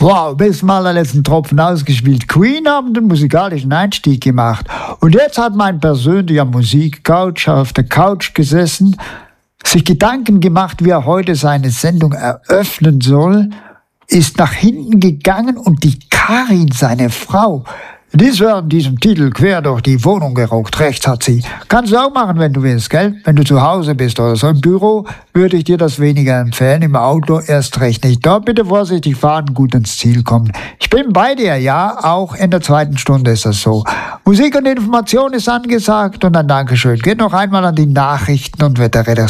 Wow, bis zum allerletzten Tropfen ausgespielt. Queen haben den musikalischen Einstieg gemacht. Und jetzt hat mein persönlicher Musikcoach auf der Couch gesessen, sich Gedanken gemacht, wie er heute seine Sendung eröffnen soll, ist nach hinten gegangen und die Karin, seine Frau, die ist während diesem Titel quer durch die Wohnung gerockt. Rechts hat sie. Kannst du auch machen, wenn du willst, gell? Wenn du zu Hause bist oder so im Büro, würde ich dir das weniger empfehlen. Im Auto erst recht nicht. Da bitte vorsichtig fahren, gut ins Ziel kommen. Ich bin bei dir, ja. Auch in der zweiten Stunde ist das so. Musik und Information ist angesagt und ein Dankeschön geht noch einmal an die Nachrichten und Wetterredaktion.